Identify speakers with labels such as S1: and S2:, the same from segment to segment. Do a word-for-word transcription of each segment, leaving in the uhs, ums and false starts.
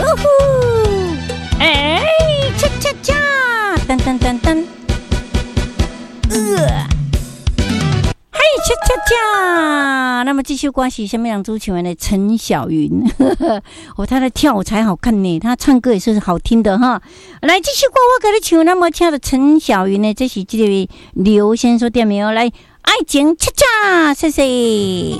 S1: 呜呼！哎，恰恰恰，噔噔噔噔，呃，嘿，恰恰恰。那么这首歌是什么样主唱的？陈小云，哦，她的跳舞才好看呢，她唱歌也是好听的哈。来，这首歌我给你唱，那么亲爱的陈小云呢，这是这位刘先生点名来，爱情恰恰，谢谢。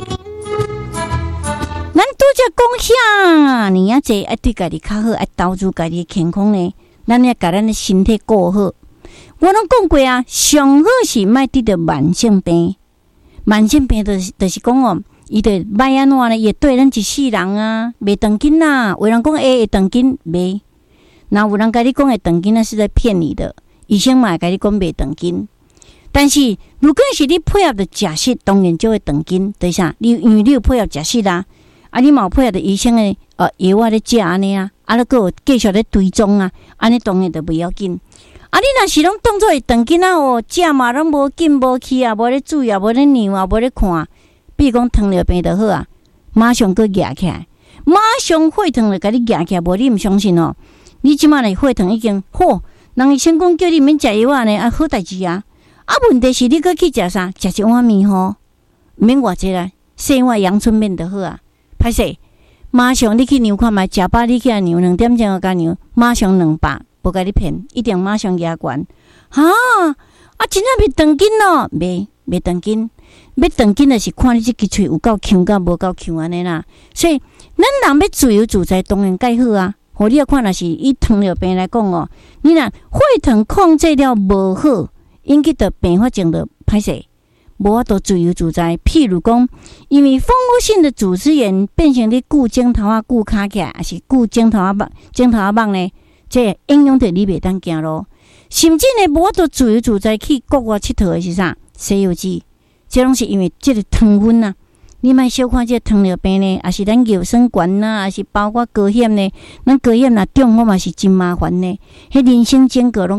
S1: 咱拄则讲啥？你啊，这爱对家己较好，爱投资家己健康呢。咱要把咱的身体顾好。我拢讲过啊，上好是莫得到慢性病。慢性病就是就是讲哦，伊得歹安怎呢？也对咱一世人啊，袂长紧啦。有人讲诶会长紧，袂。那有人甲你讲会长紧，那是在骗你的。医生嘛甲你讲袂长紧，但是如果是你配合的食食，当然就会长紧。对啥？你因为你有配合食食啦。啊，你嘛有配合着医生的呃药啊咧食安尼啊，啊，咧佫有继续咧追踪啊，安尼当然就袂要紧。啊，你若是拢当作会长紧啊哦，食嘛拢无紧无气啊，无咧注意啊，无咧量啊，无咧看，比如讲糖尿病就好啊，马上佫举起来，马上血糖就甲你举起来，无你毋相信哦。你即马咧血糖已经嚯，人医生讲叫你免食药啊呢，啊好代志啊。啊，问题是你佫去食啥？食一碗面吼，免偌济啦，细碗阳春面就好啊。歹势，马上你去量看觅，食饱你去量两点钟甲量，马上两百，无甲你骗，一定马上压悬。哈啊，真正袂长紧咯，袂袂长紧，要长紧的是看你这支喙有够强甲无够强安尼啦。所以咱人要自由自在，当然介好啊。互你要看，若是以糖尿病来讲哦，你若血糖控制了无好，引起的并发症就歹势。无法度自由自在，譬如讲，因为蜂窝性的组织炎变成你固镜头啊、固卡起来，还是固镜头啊、棒镜头啊棒呢？这影响到你袂当行咯。甚至呢，无法度自由自在去国外佚佗的是啥？西游记，这拢是因为这个糖分啊。你莫小看这糖尿病呢，还是咱尿酸悬呐，还是包括高血呢？咱高血若中，我嘛是真麻烦呢。迄人生整个拢。